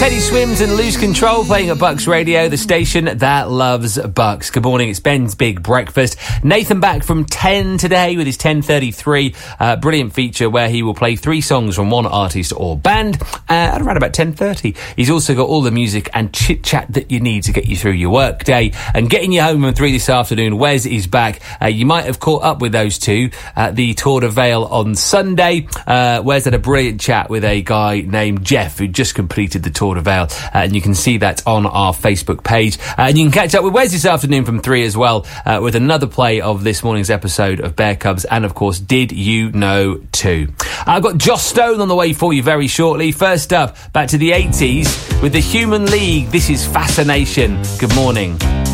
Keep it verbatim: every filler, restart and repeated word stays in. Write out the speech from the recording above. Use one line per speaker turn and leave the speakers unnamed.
Teddy Swims and Lose Control playing at Bucks Radio, the station that loves Bucks. Good morning, it's Ben's Big Breakfast. Nathan back from ten today with his ten thirty-three uh, brilliant feature where he will play three songs from one artist or band uh, at around about ten thirty. He's also got all the music and chit-chat that you need to get you through your work day. And getting you home from three this afternoon, Wes is back. Uh, you might have caught up with those two at the Tour de Vale on Sunday. Uh, Wes had a brilliant chat with a guy named Jeff who just completed the Tour de Vale, uh, and you can see that on our Facebook page. Uh, and you can catch up with Wes this afternoon from three as well, uh, with another play of this morning's episode of Bear Cubs, and of course, Did You Know Too. I've got Joss Stone on the way for you very shortly. First up, back to the eighties with the Human League. This is Fascination. Good morning.